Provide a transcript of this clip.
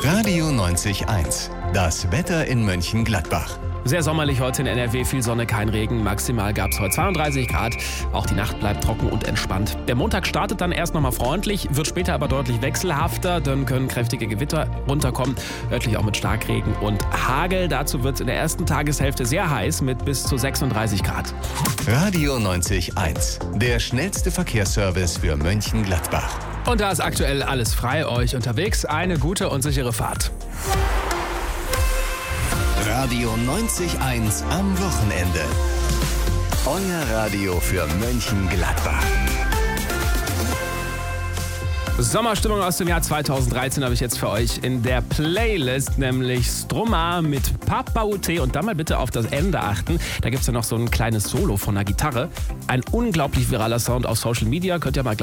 Radio 90.1, das Wetter in Mönchengladbach. Sehr sommerlich heute in NRW, viel Sonne, kein Regen. Maximal gab es heute 32 Grad. Auch die Nacht bleibt trocken und entspannt. Der Montag startet dann erst nochmal freundlich, wird später aber deutlich wechselhafter. Dann können kräftige Gewitter runterkommen, örtlich auch mit Starkregen und Hagel. Dazu wird es in der ersten Tageshälfte sehr heiß mit bis zu 36 Grad. Radio 90.1, der schnellste Verkehrsservice für Mönchengladbach. Und da ist aktuell alles frei, euch unterwegs. Eine gute und sichere Fahrt. Radio 90.1 am Wochenende. Euer Radio für Mönchengladbach. Sommerstimmung aus dem Jahr 2013 habe ich jetzt für euch in der Playlist, nämlich Stromae mit Papa UT. Und dann mal bitte auf das Ende achten. Da gibt es ja noch so ein kleines Solo von der Gitarre. Ein unglaublich viraler Sound auf Social Media. Könnt ihr mal